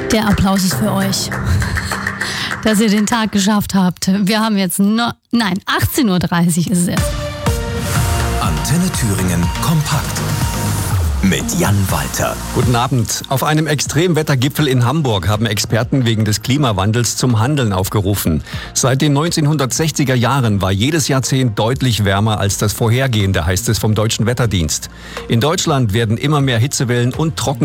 Der Applaus ist für euch, dass ihr den Tag geschafft habt. Wir haben jetzt 18:30 Uhr ist es erst. Antenne Thüringen kompakt mit Jan Walter. Guten Abend. Auf einem Extremwettergipfel in Hamburg haben Experten wegen des Klimawandels zum Handeln aufgerufen. Seit den 1960er Jahren war jedes Jahrzehnt deutlich wärmer als das vorhergehende, heißt es vom Deutschen Wetterdienst. In Deutschland werden immer mehr Hitzewellen und